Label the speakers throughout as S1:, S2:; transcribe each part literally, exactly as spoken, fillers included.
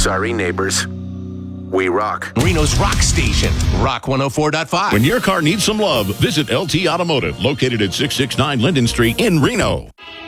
S1: Sorry, neighbors. We rock.
S2: Reno's rock station, Rock one oh four point five.
S3: When your car needs some love, visit L T Automotive, located at six sixty-nine Linden Street in Reno.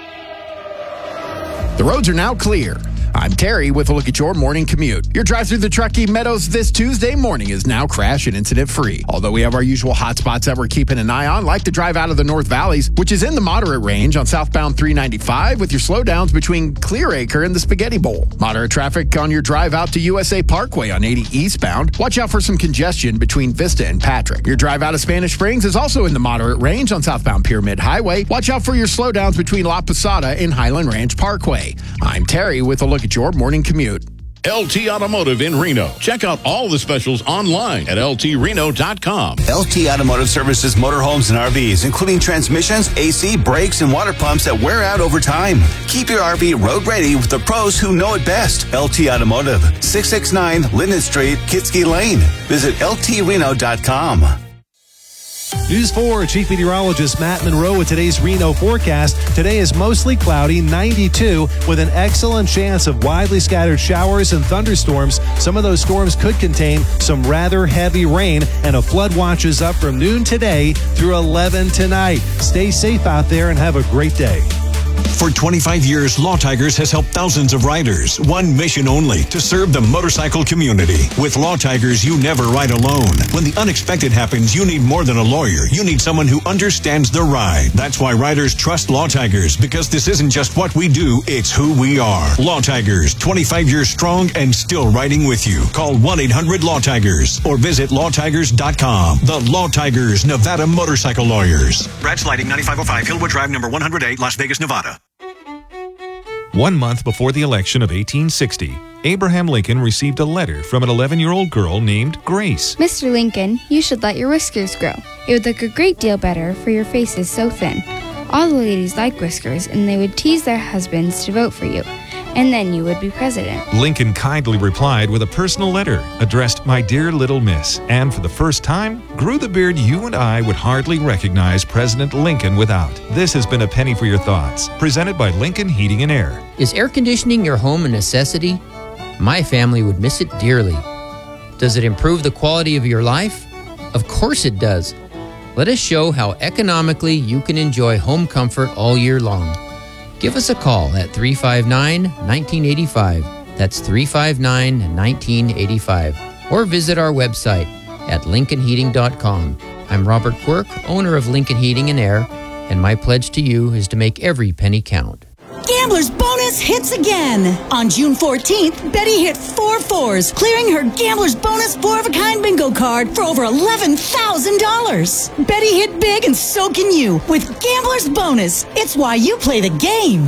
S4: The roads are now clear. I'm Terry with a look at your morning commute. Your drive through the Truckee Meadows this Tuesday morning is now crash and incident free. Although we have our usual hot spots that we're keeping an eye on, like the drive out of the North Valleys, which is in the moderate range on southbound three ninety-five with your slowdowns between Clearacre and the Spaghetti Bowl. Moderate traffic on your drive out to U S A Parkway on eighty eastbound. Watch out for some congestion between Vista and Patrick. Your drive out of Spanish Springs is also in the moderate range on southbound Pyramid Highway. Watch out for your slowdowns between La Posada and Highland Ranch Parkway. I'm Terry with a look at your morning commute.
S3: L T Automotive in Reno. Check out all the specials online at L T Reno dot com.
S5: L T Automotive services motorhomes and R Vs, including transmissions, A C, brakes, and water pumps that wear out over time. Keep your R V road ready with the pros who know it best. L T Automotive, six sixty-nine Linden Street, Kitsky Lane. Visit L T Reno dot com.
S6: News four, Chief Meteorologist Matt Monroe with today's Reno forecast. Today is mostly cloudy, ninety-two, with an excellent chance of widely scattered showers and thunderstorms. Some of those storms could contain some rather heavy rain, and a flood watch is up from noon today through eleven tonight. Stay safe out there and have a great day.
S7: For twenty-five years, Law Tigers has helped thousands of riders. One mission only, to serve the motorcycle community. With Law Tigers, you never ride alone. When the unexpected happens, you need more than a lawyer. You need someone who understands the ride. That's why riders trust Law Tigers, because this isn't just what we do, it's who we are. Law Tigers, twenty-five years strong and still riding with you. Call one eight hundred law tigers or visit law tigers dot com. The Law Tigers, Nevada Motorcycle Lawyers.
S8: Brad Sliding, ninety-five oh five Hillwood Drive, number one hundred eight, Las Vegas, Nevada.
S9: One month before the election of eighteen sixty, Abraham Lincoln received a letter from an eleven-year-old girl named Grace.
S10: Mister Lincoln, you should let your whiskers grow. It would look a great deal better, for your face is so thin. All the ladies like whiskers, and they would tease their husbands to vote for you. And then you would be president.
S9: Lincoln kindly replied with a personal letter addressed, "My dear little miss," and for the first time, grew the beard you and I would hardly recognize President Lincoln without. This has been a Penny for Your Thoughts, presented by Lincoln Heating and Air.
S11: Is air conditioning your home a necessity? My family would miss it dearly. Does it improve the quality of your life? Of course it does. Let us show how economically you can enjoy home comfort all year long. Give us a call at three five nine, one nine eight five. That's three five nine, one nine eight five. Or visit our website at lincoln heating dot com. I'm Robert Quirk, owner of Lincoln Heating and Air, and my pledge to you is to make every penny count.
S12: Gambler's Bonus hits again. On June fourteenth, Betty hit four fours, clearing her Gambler's Bonus four-of-a-kind bingo card for over eleven thousand dollars. Betty hit big, and so can you with Gambler's Bonus. It's why you play the game.